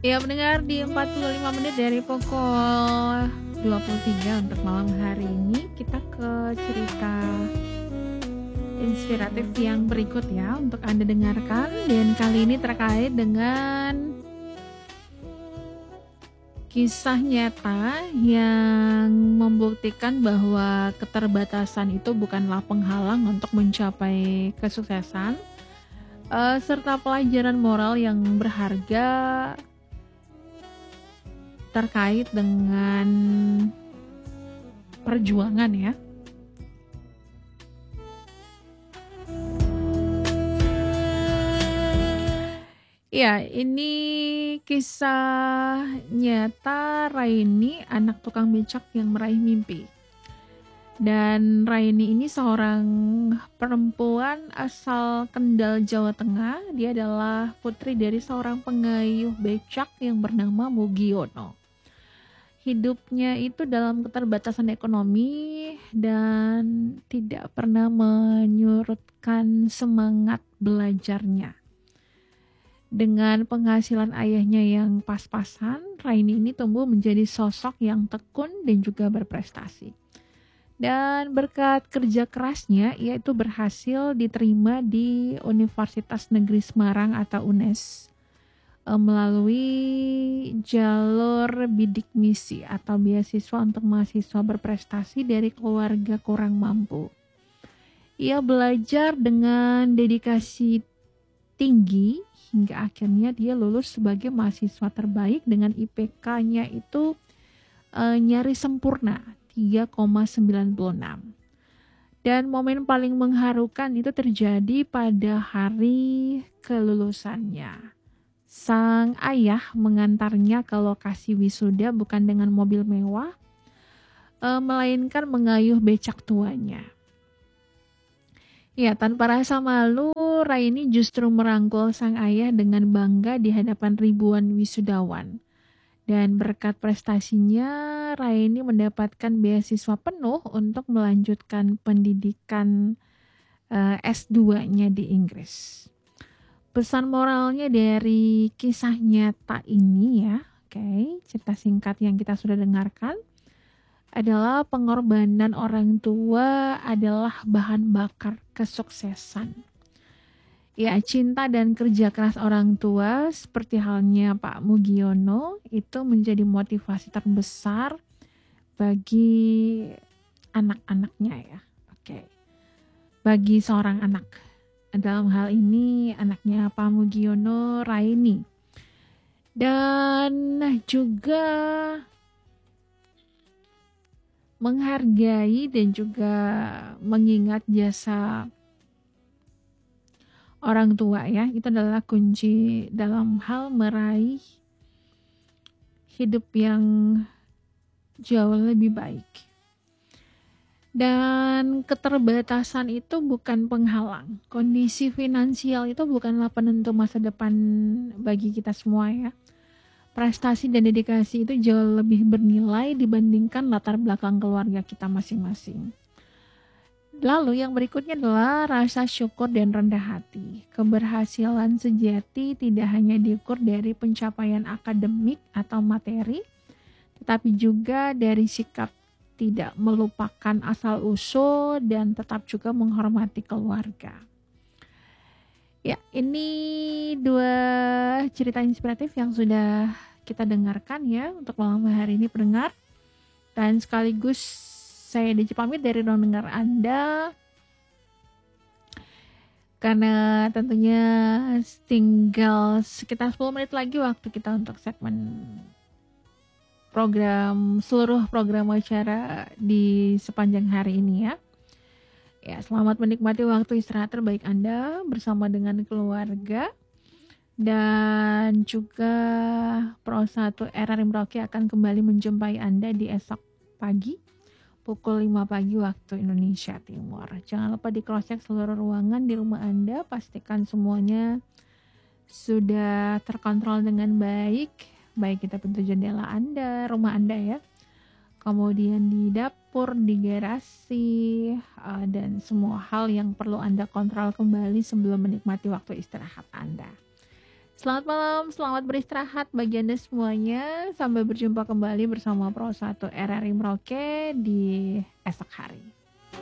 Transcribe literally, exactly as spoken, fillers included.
Ya pendengar, di empat puluh lima menit dari pukul dua puluh tiga untuk malam hari ini, kita ke cerita inspiratif yang berikut ya untuk Anda dengarkan. Dan kali ini terkait dengan kisah nyata yang membuktikan bahwa keterbatasan itu bukanlah penghalang untuk mencapai kesuksesan, eh, serta pelajaran moral yang berharga terkait dengan perjuangan ya. Ya, ini kisah nyata Raini, anak tukang becak yang meraih mimpi. Dan Raini ini seorang perempuan asal Kendal, Jawa Tengah. Dia adalah putri dari seorang pengayuh becak yang bernama Mugiono. Hidupnya itu dalam keterbatasan ekonomi dan tidak pernah menyurutkan semangat belajarnya. Dengan penghasilan ayahnya yang pas-pasan, Raini ini tumbuh menjadi sosok yang tekun dan juga berprestasi. Dan berkat kerja kerasnya, ia itu berhasil diterima di Universitas Negeri Semarang atau U N E S melalui jalur bidik misi atau beasiswa untuk mahasiswa berprestasi dari keluarga kurang mampu. Ia belajar dengan dedikasi tinggi hingga akhirnya dia lulus sebagai mahasiswa terbaik dengan I P K-nya itu e, nyaris sempurna, tiga koma sembilan enam. Dan momen paling mengharukan itu terjadi pada hari kelulusannya. Sang ayah mengantarnya ke lokasi wisuda bukan dengan mobil mewah, e, melainkan mengayuh becak tuanya. Ya, tanpa rasa malu, Raini justru merangkul sang ayah dengan bangga di hadapan ribuan wisudawan. Dan berkat prestasinya, Raini mendapatkan beasiswa penuh untuk melanjutkan pendidikan uh, S dua-nya di Inggris. Pesan moralnya dari kisah nyata ini ya, oke, okay, cerita singkat yang kita sudah dengarkan, adalah pengorbanan orang tua adalah bahan bakar kesuksesan. Ya, cinta dan kerja keras orang tua seperti halnya Pak Mugiono itu menjadi motivasi terbesar bagi anak-anaknya ya. Oke. Bagi seorang anak. Dalam hal ini anaknya Pak Mugiono, Raini. Dan juga menghargai dan juga mengingat jasa orang tua ya, itu adalah kunci dalam hal meraih hidup yang jauh lebih baik. Dan keterbatasan itu bukan penghalang. Kondisi finansial itu bukanlah penentu masa depan bagi kita semua ya. Prestasi dan dedikasi itu jauh lebih bernilai dibandingkan latar belakang keluarga kita masing-masing. Lalu yang berikutnya adalah rasa syukur dan rendah hati. Keberhasilan sejati tidak hanya diukur dari pencapaian akademik atau materi, tetapi juga dari sikap tidak melupakan asal-usul dan tetap juga menghormati keluarga. Ya, ini dua cerita inspiratif yang sudah kita dengarkan ya untuk malam hari ini pendengar. Dan sekaligus saya Deci pamit dari ruang dengar Anda. Karena tentunya tinggal sekitar sepuluh menit lagi waktu kita untuk segmen program, seluruh program acara di sepanjang hari ini ya. Ya, selamat menikmati waktu istirahat terbaik Anda bersama dengan keluarga. Dan juga Pro satu R R Imroki akan kembali menjumpai Anda di esok pagi pukul lima pagi waktu Indonesia Timur. Jangan lupa di cross check seluruh ruangan di rumah Anda, pastikan semuanya sudah terkontrol dengan baik, baik kita pintu jendela Anda, rumah Anda ya. Kemudian di dapur, di garasi, uh, dan semua hal yang perlu Anda kontrol kembali sebelum menikmati waktu istirahat Anda. Selamat malam, selamat beristirahat bagi Anda semuanya. Sampai berjumpa kembali bersama Pro satu R R I Merauke di esok hari.